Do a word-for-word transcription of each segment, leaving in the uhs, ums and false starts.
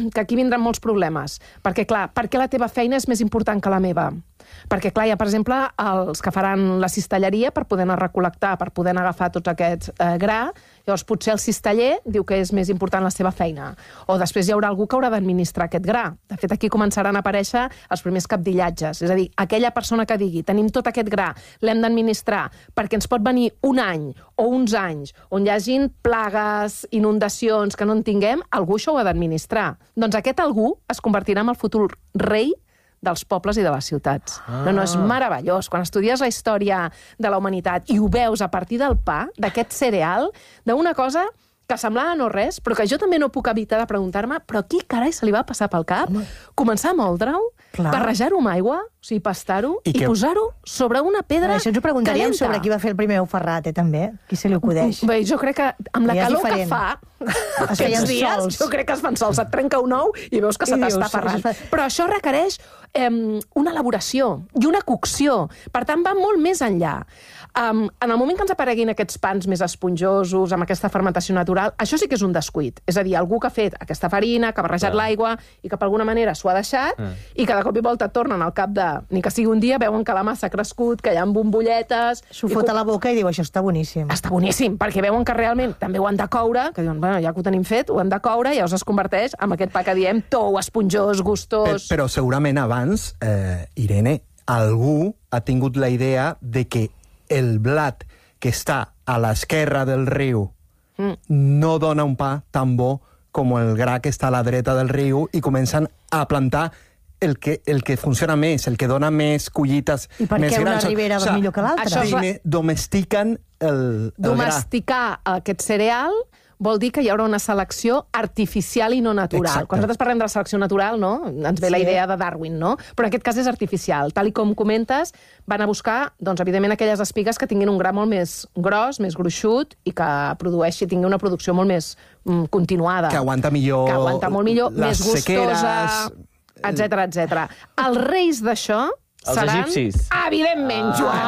que aquí vindran molts problemes. Perquè, clar, per què la teva feina és més important que la meva? Perquè, clar, hi ha, per exemple, els que faran la cistelleria per poder anar a recol·lectar, per poder anar a agafar tots aquests eh, gra. Llavors, potser el cisteller diu que és més important la seva feina. O després hi haurà algú que haurà d'administrar aquest gra. De fet, aquí començaran a aparèixer els primers capdillatges. És a dir, aquella persona que digui tenim tot aquest gra, l'hem d'administrar, perquè ens pot venir un any o uns anys on hi hagin plagues, inundacions, que no en tinguem, algú això ho ha d'administrar. Doncs aquest algú es convertirà en el futur rei dels pobles i de les ciutats. Ah. No, no, és meravellós. Quan estudies la història de la humanitat i ho veus a partir del pa, d'aquest cereal, d'una cosa que semblava no res, però que jo també no puc evitar de preguntar-me però qui carai se li va passar pel cap? Home. Començar a moldre-ho, barrejar-ho amb aigua, o sigui, pastar-ho, i, i que... posar-ho sobre una pedra calenta. Això ens ho preguntaríem sobre qui va fer el primer ou ferrat, eh, també. Qui se li acudeix? Bé, jo crec que amb la ja calor que fa, es feien dies, sols. Jo crec que es fan sols. Et trenca un ou i veus que I se t'està ferrant. Fa... Però això requereix eh, una elaboració i una cocció. Per tant, va molt més enllà. Um, en el moment que ens apareguin aquests pans més esponjosos, amb aquesta fermentació natural, això sí que és un descuit. És a dir, algú que ha fet aquesta farina, que ha barrejat ah. l'aigua i que per alguna manera s'ho ha deixat ah. i que de cop i volta tornen al cap de... Ni que sigui un dia, veuen que la massa ha crescut, que hi ha bombolletes... S'ho fot a la boca i diu, això està boníssim. Està boníssim, perquè veuen que realment també ho han de coure, que diuen, bueno, ja que ho tenim fet, ho han de coure, i llavors es converteix en aquest pa que diem tou, esponjós, gustós... Però, però segurament abans, eh, Irene, algú ha tingut la idea de que el blat que està a l'esquerra del riu mm. no dona un pa tan bo com el gra que està a la dreta del riu i comencen a plantar el que, el que funciona més, el que dona més collites més grans. I per què una ribera va millor que l'altra? Primer domestiquen el, el Domesticar gra. Aquest cereal vol dir que hi haurà una selecció artificial i no natural. Exacte. Quan nosaltres parlem de la selecció natural, no? Ens ve sí. la idea de Darwin, no? Però en aquest cas és artificial. Tal i com comentes, van a buscar, doncs, evidentment, aquelles espigues que tinguin un gra molt més gros, més gruixut, i que produeixi, tingui una producció molt més mm, continuada. Que aguanta millor... Que aguanta molt millor, més gustosa, sequeres... etcètera, etcètera. Els reis d'això Els seran... egipcis. Evidentment, Joan.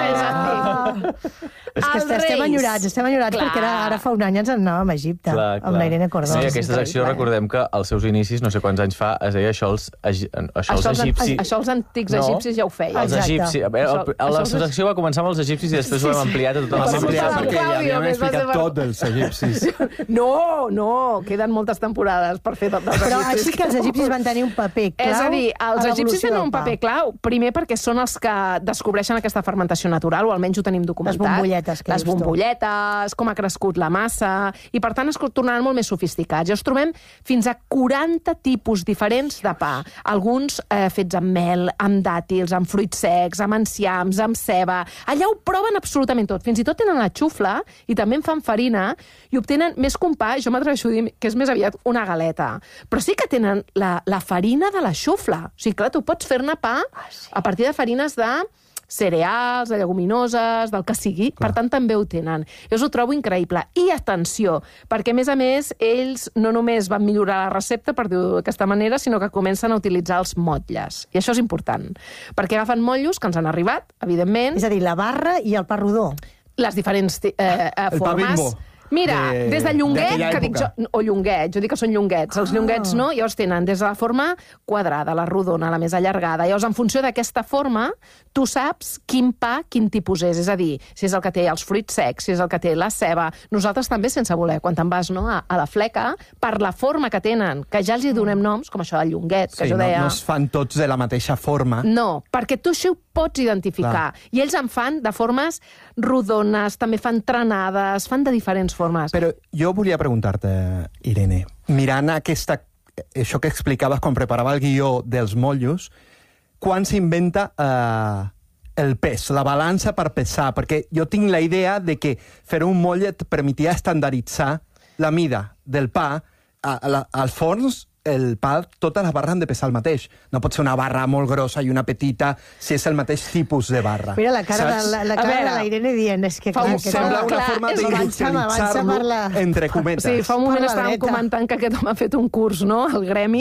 Ah. És que estem enyorats, estem enyorats perquè ara, ara fa un any ens en anàvem a Egipte, clar, clar. amb la Irene Cordó. Sí, aquesta secció, recordem que als seus inicis, no sé quants anys fa, es deia això els, això els egipcis... Això els antics egipcis ja ho feien. Els egipcis. La secció va començar amb els egipcis i després ho hem ampliat a tota la temporada. Perquè ja havíem explicat tot els egipcis. No, no, queden moltes temporades per fer tot els egipcis. Però així que els egipcis van tenir un paper clau. És a dir, els egipcis tenen un paper clau, primer perquè són els que descobreixen aquesta fermentació natural, o almenys ho tenim documentat. Les bombolletes. Les bombolletes, com ha crescut la massa, i per tant es tornaran molt més sofisticats. Ja us trobem fins a quaranta tipus diferents de pa. Alguns eh, fets amb mel, amb dàtils, amb fruits secs, amb enciams, amb ceba. Allà ho proven absolutament tot. Fins i tot tenen la xufla, i també en fan farina, i obtenen més que un pa, jo m'atreveixo a dir que és més aviat una galeta. Però sí que tenen la, la farina de la xufla. O sigui, clar, tu pots fer-ne pa a partir de farines de cereals, de lleguminoses, del que sigui, clar. Per tant també ho tenen. Jo us ho trobo increïble. I atenció, perquè a més a més ells no només van millorar la recepta, per dir-ho d'aquesta manera, sinó que comencen a utilitzar els motlles. I això és important, perquè agafen motllos que ens han arribat, evidentment. És a dir, la barra i el pa rodó. Les diferents eh, eh, el formes. Pa Bimbo. Mira, de, des de llonguet, que dic jo, o llonguet, jo dic que són llonguets, els ah. llonguets no, llavors tenen des de la forma quadrada, la rodona, la més allargada, llavors en funció d'aquesta forma, tu saps quin pa, quin tipus és, és a dir, si és el que té els fruits secs, si és el que té la ceba, nosaltres també sense voler, quan te'n vas no, a, a la fleca, per la forma que tenen, que ja els hi donem noms, com això del llonguet, que sí, jo deia... No, no es fan tots de la mateixa forma. No, perquè tu això ho pots identificar, clar. I ells en fan de formes rodones, també fan trenades, fan de diferents formes. Però jo volia preguntar-te, Irene, mirant aquesta, això que explicaves quan preparava el guió dels motllos, quan s'inventa eh, el pes, la balança per pesar? Perquè jo tinc la idea de que fer un motlle et permetia estandarditzar la mida del pa. A, a la, als forns el pa, totes les barres han de pesar el mateix. No pot ser una barra molt grossa i una petita si és el mateix tipus de barra. Mira la cara, de la, la, cara veure, de la Irene dient... És que, clar, que sembla no, una clar, forma d'industrialitzar-lo la... entre cometes. Sí, fa un moment estàvem comentant que aquest home ha fet un curs, no?, al gremi,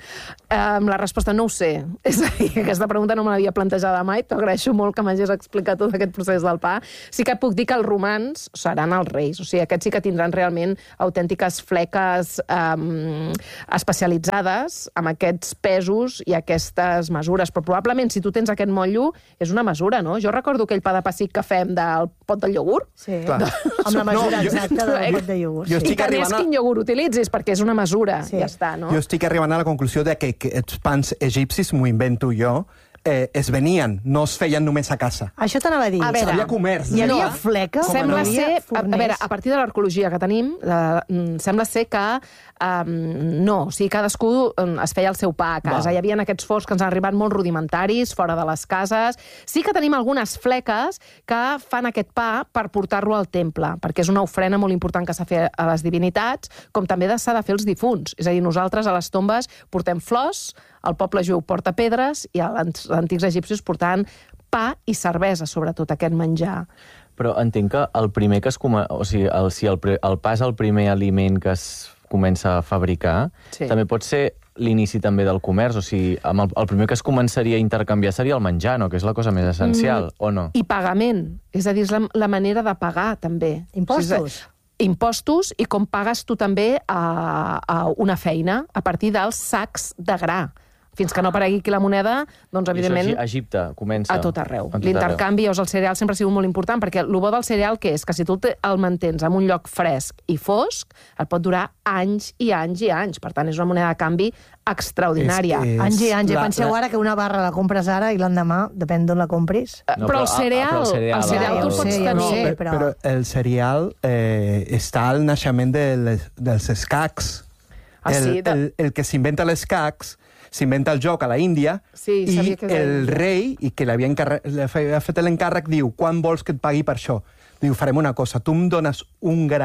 Um, la resposta no ho sé. És a dir, aquesta pregunta no me l'havia plantejada mai. T'agraeixo molt que m'hagis explicat tot aquest procés del pa. Sí que puc dir que els romans seran els reis. O sigui, aquests sí que tindran realment autèntiques fleques um, especialitzades amb aquests pesos i aquestes mesures. Però probablement, si tu tens aquest motllo, és una mesura, no? Jo recordo aquell pa de pessic que fem del pot del iogurt. Sí, clar. Amb la mesura no, jo, exacta del pot de iogurt. Jo sí. I que n'és quin iogurt utilitzis, perquè és una mesura. Sí. Ja està, no? Jo estic arribant a la conclusió de que aquests pans egipcis, m'ho invento jo, eh, es venien, no es feien només a casa. Això t'anava a dir. A veure, hi havia comerç. Hi havia fleca? Sembla hi ser, havia a, a veure, a partir de l'arqueologia que tenim, eh, sembla ser que um, no, o sigui, cadascú um, es feia el seu pa a casa. Va. Hi havia aquests forns que ens han arribat molt rudimentaris, fora de les cases. Sí que tenim algunes fleques que fan aquest pa per portar-lo al temple, perquè és una ofrena molt important que s'ha fet a les divinitats, com també s'ha de fer els difunts. És a dir, nosaltres a les tombes portem flors, el poble jueu porta pedres i els antics egipcis portaven pa i cervesa, sobretot, aquest menjar. Però entenc que el primer que es... Come... O sigui, el, si el, el pa és el primer aliment que es comença a fabricar, sí. També pot ser l'inici també del comerç. O sigui, amb el, el primer que es començaria a intercanviar seria el menjar, no? Que és la cosa més essencial, mm, o no? I pagament. És a dir, és la, la manera de pagar, també. Impostos. O sigui, impostos i com pagues tu també a, a una feina a partir dels sacs de gra. Fins que no aparegui aquí la moneda, doncs, evidentment... I això a Egipte comença... A tot arreu. L'intercanvi, llavors, el cereal sempre ha sigut molt important, perquè el bo del cereal què és? Que si tu el mantens en un lloc fresc i fosc, et pot durar anys i anys i anys. Per tant, és una moneda de canvi extraordinària. És, és anys i anys. La, Penseu la... ara que una barra la compres ara i l'endemà, depèn d'on la compris. No, però, però el cereal, ah, però el cereal, el cereal tu el pots sé, tenir. Sé, però... però el cereal eh, està al naixement de les, dels escacs. Ah, el, sí, de... el, el que s'inventa l'escacs s'inventa el joc a la Índia, sí, i que el rei, i que l'havia fet l'encàrrec, diu, quan vols que et pagui per això? Diu, farem una cosa, tu em dones un gra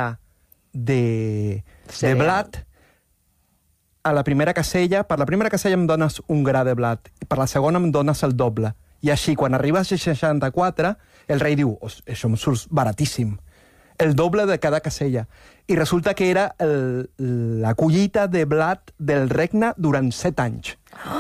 de, de blat, a la primera casella, per la primera casella em dones un gra de blat, i per la segona em dones el doble. I així, quan arribes a seixanta-quatre, el rei diu, això em surt baratíssim. El doble de cada casella. I resulta que era el, la collita de blat del regne durant set anys.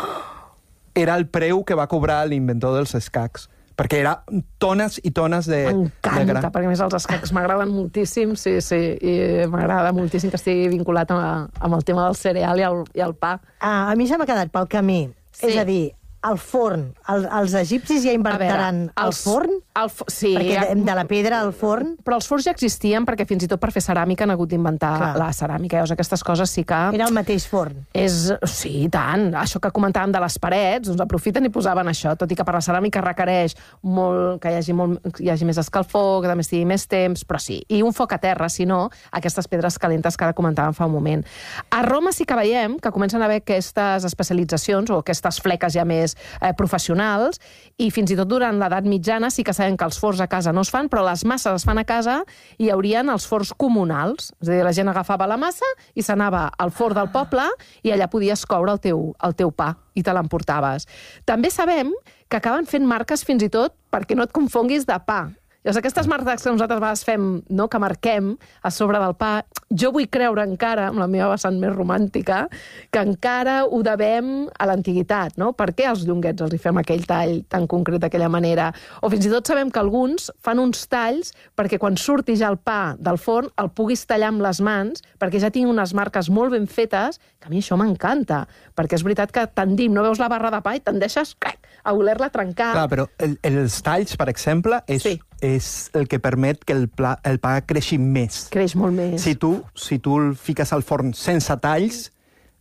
Era el preu que va cobrar l'inventor dels escacs, perquè era tones i tones de, de gra. M'encanta, perquè a més els escacs m'agraden moltíssim, sí, sí, i m'agrada moltíssim que estigui vinculat amb, amb el tema del cereal i el, i el pa. Ah, a mi se m'ha quedat pel camí. Sí. És a dir, el forn. El, els egipcis ja inventaran veure, el els, forn? El, sí, perquè de, de la pedra al forn... Però els forns ja existien, perquè fins i tot per fer ceràmica han hagut d'inventar la ceràmica. Llavors, aquestes coses sí que... Era el mateix forn. És, sí, tant. Això que comentàvem de les parets, doncs aprofiten i posaven això, tot i que per la ceràmica requereix molt, que hi hagi, molt, hi hagi més escalfor, que també estigui més temps, però sí. I un foc a terra, si no, aquestes pedres calentes que ara comentàvem fa un moment. A Roma sí que veiem que comencen a haver aquestes especialitzacions o aquestes fleques ja més eh, professionals, i fins i tot durant l'edat mitjana sí que sabem que els forns a casa no es fan, però les masses es fan a casa i hi haurien els forns comunals. És a dir, la gent agafava la massa i s'anava al forn del poble i allà podies coure el teu, el teu pa i te l'emportaves. També sabem que acaben fent marques fins i tot perquè no et confonguis de pa. Llavors, aquestes marques que nosaltres a vegades fem, no, que marquem a sobre del pa, jo vull creure encara, amb la meva vessant més romàntica, que encara ho devem a l'antiguitat, no? Per què als llonguets els hi fem aquell tall tan concret d'aquella manera? O fins i tot sabem que alguns fan uns talls perquè quan surti ja el pa del forn el puguis tallar amb les mans, perquè ja tinc unes marques molt ben fetes, que a mi això m'encanta, perquè és veritat que tendim, no veus la barra de pa i tendeixes a voler-la trencar. Clar, però el, els talls, per exemple, és... Sí. és el que permet que el, pla, el pa creixi més. Creix molt més. Si tu, si tu el fiques al forn sense talls,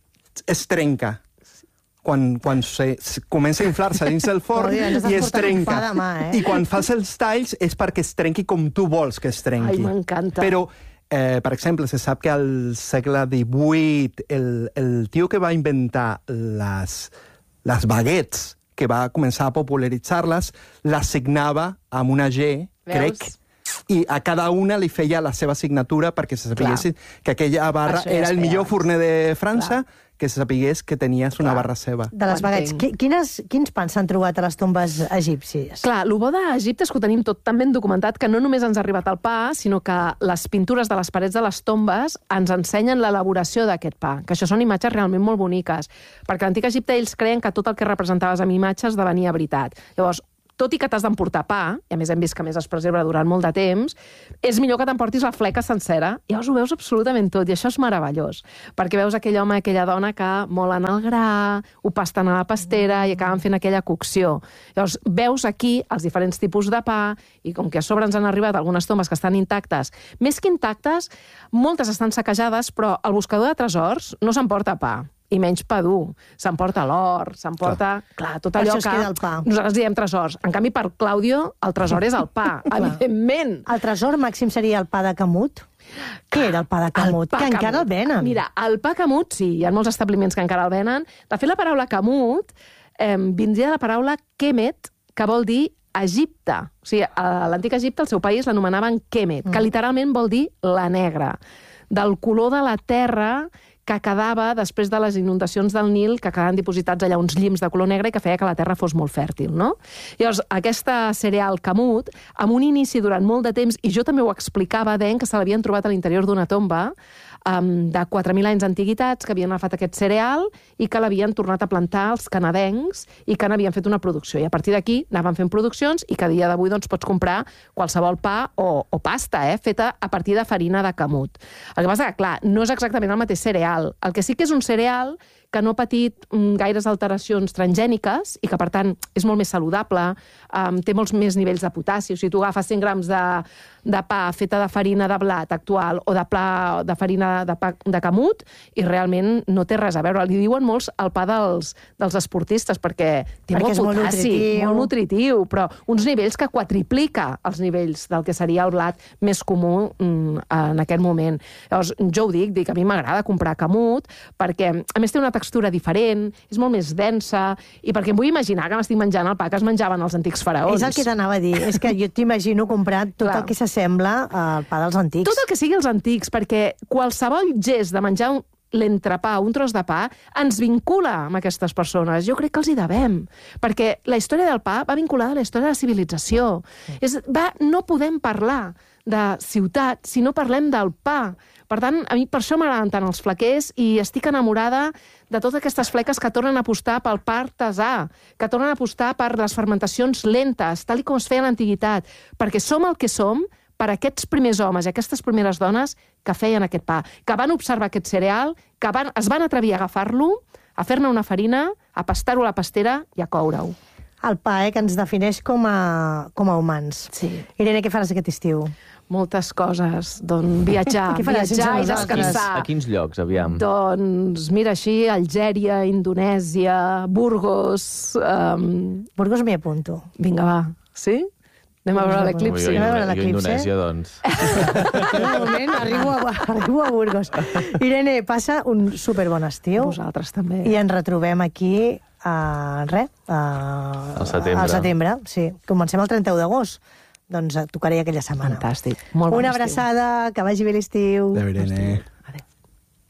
es trenca. Quan, quan se, se comença a inflar-se dins del forn oh, Dios, i es trenca. Mà, eh? I quan fas els talls és perquè es trenqui com tu vols que es trenqui. Ai, m'encanta. Però, eh, per exemple, se sap que al segle divuit el, el tio que va inventar les, les baguettes, que va començar a popularitzar-les, les signava amb una G, Veus? crec, i a cada una li feia la seva signatura perquè se sapiguessin que aquella barra era el millor forner de França, clar, que se sapigués que tenies una Clar. barra seva. De les baguettes. Quines, quins pans s'han trobat a les tombes egípcies? Clar, el bo d'Egipte és que ho tenim tot tan ben documentat que no només ens ha arribat el pa, sinó que les pintures de les parets de les tombes ens ensenyen l'elaboració d'aquest pa, que això són imatges realment molt boniques, perquè a l'antic Egipte ells creien que tot el que representaves amb imatges esdevenia veritat. Llavors, tot i que t'has d'emportar pa, i a més hem vist que a més es preserva durant molt de temps, és millor que t'emportis la fleca sencera. Llavors ho veus absolutament tot, i això és meravellós. Perquè veus aquell home i aquella dona que molen el gra, ho pasten a la pastera i acaben fent aquella cocció. Llavors veus aquí els diferents tipus de pa, i com que a sobre ens han arribat algunes tombes que estan intactes, més que intactes, moltes estan saquejades, però el buscador de tresors no s'emporta pa. I menys pa dur. S'emporta l'or, s'emporta... Clar, tot allò que... Nosaltres diem tresors. En canvi, per Claudio, el tresor és el pa, evidentment. El tresor màxim seria el pa de Camut? Què era el pa de Camut? Que encara el venen. Mira, el pa Camut, sí, hi ha molts establiments que encara el venen. De fet, la paraula Camut eh, vindria de la paraula Kemet, que vol dir Egipte. O sigui, a l'antic Egipte, el seu país, l'anomenaven Kemet, mm. que literalment vol dir la negra. Del color de la terra que quedava després de les inundacions del Nil, que quedaven dipositats allà uns llims de color negre i que feia que la terra fos molt fèrtil, no? Llavors, aquesta cereal Camut, amb un inici durant molt de temps, i jo també ho explicava, deien que se l'havien trobat a l'interior d'una tomba um, de quatre mil anys d'antiguitats, que havien agafat aquest cereal i que l'havien tornat a plantar els canadencs i que n'havien fet una producció. I a partir d'aquí anaven fent produccions i que a dia d'avui doncs, pots comprar qualsevol pa o, o pasta, eh, feta a partir de farina de Camut. El que passa que, clar, no és exactament el mateix cereal. El que sí que és un cereal que no ha patit mm, gaires alteracions transgèniques i que, per tant, és molt més saludable, um, té molts més nivells de potassi. O sigui, tu agafes cent grams de, de pa feta de farina de blat actual o de, pla, de farina de, pa, de Camut i realment no té res a veure. Li diuen molts el pa dels, dels esportistes perquè té perquè molt molt potassi, nutritiu. molt nutritiu, però uns nivells que quadriplica els nivells del que seria el blat més comú mm, en aquest moment. Llavors, jo ho dic, dic, a mi m'agrada comprar Camut perquè, a més, té una textura diferent, és molt més densa, i perquè em vull imaginar que m'estic menjant el pa que es menjaven els antics faraons. És el que t'anava a dir, és que jo t'imagino comprar tot Clar. el que s'assembla al pa dels antics. Tot el que sigui els antics, perquè qualsevol gest de menjar un l'entrepà, un tros de pa, ens vincula amb aquestes persones. Jo crec que els hi devem, perquè la història del pa va vinculada a la història de la civilització. Sí. És, va, no podem parlar de ciutat si no parlem del pa. Per tant, a mi per això m'agraden tant els flequers i estic enamorada de totes aquestes fleques que tornen a apostar pel pa artesà, que tornen a apostar per les fermentacions lentes, tal com es feia a l'antiguitat, perquè som el que som per aquests primers homes i aquestes primeres dones que feien aquest pa, que van observar aquest cereal, que van, es van atrevir a agafar-lo, a fer-ne una farina, a pastar-ho a la pastera i a coure-ho. El pa, eh, que ens defineix com a, com a humans. Sí. Irene, què faràs aquest estiu? Moltes coses. Doncs viatjar, viatjar i descansar. A quins llocs, aviam? Doncs, mira, així, Algèria, Indonèsia, Burgos... Um... Burgos m'hi apunto. Vinga, va. Sí? Anem a veure l'eclipsi. Jo, jo, jo Indonèsia, doncs. De moment, arribo a, arribo a Burgos. Irene, passa un superbon estiu. Vosaltres també. I ens retrobem aquí a res, a... al setembre. Al setembre, sí. Comencem el trenta-u d'agost. Doncs tocaré aquella setmana. Fantàstic. Molt bon Una abraçada, estiu. Que vagi bé l'estiu. Adéu, Irene.